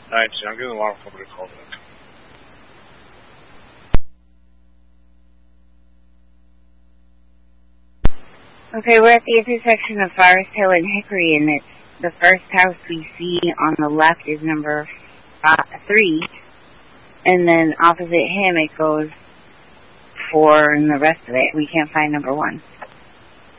Alright, so I'm giving the alarm company a call back. Okay, we're at the intersection of Forest Hill and Hickory, and it's the first house we see on the left is number 3, and then opposite him it goes 4, and the rest of it we can't find number 1.